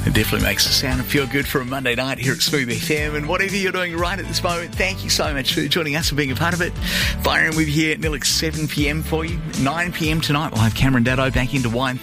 It definitely makes the sound feel good for a Monday night here at Smooth FM. And whatever you're doing right at this moment, thank you so much for joining us and being a part of it. Byron with you here at nearly 7 p.m. for you. 9 p.m. tonight, we'll have Cameron Daddo back into Wine